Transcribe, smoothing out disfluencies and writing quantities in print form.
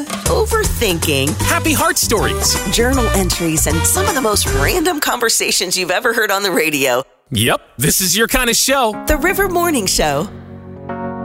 Overthinking, happy heart stories, journal entries, and some of the most random conversations you've ever heard on the radio. Yep, this is your kind of show. The River Morning Show.